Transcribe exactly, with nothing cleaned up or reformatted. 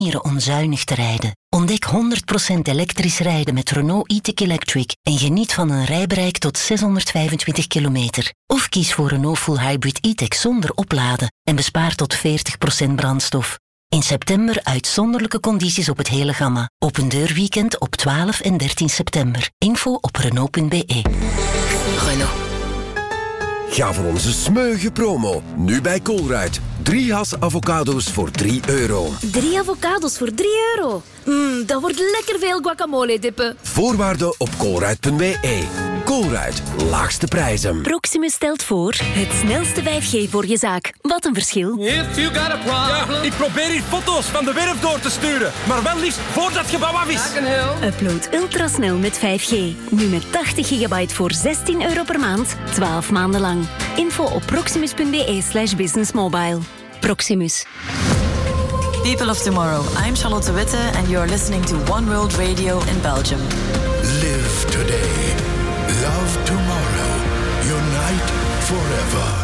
manieren om zuinig te rijden. Ontdek honderd procent elektrisch rijden met Renault e-Tech Electric en geniet van een rijbereik tot zeshonderdvijfentwintig kilometer. Of kies voor Renault Full Hybrid e-Tech zonder opladen en bespaar tot veertig procent brandstof. In september uitzonderlijke condities op het hele gamma. Open deurweekend op twaalf en dertien september. Info op Renault punt be. Renault. Ga voor onze smeuïge promo. Nu bij Colruyt. Drie has avocado's voor drie euro. Drie avocado's voor drie euro. Mmm, dat wordt lekker veel guacamole dippen. Voorwaarden op colruyt punt be. Colruyt, laagste prijzen. Proximus stelt voor het snelste vijf G voor je zaak. Wat een verschil. If you got a problem. Ja, ik probeer hier foto's van de werf door te sturen. Maar wel liefst voordat het gebouw af is. Upload ultrasnel met vijf G. Nu met tachtig gigabyte voor zestien euro per maand. twaalf maanden lang. Info op proximus punt be slash businessmobile. Proximus. People of Tomorrow, I'm Charlotte Witte and you're listening to One World Radio in Belgium. Live today. Love tomorrow. Unite forever.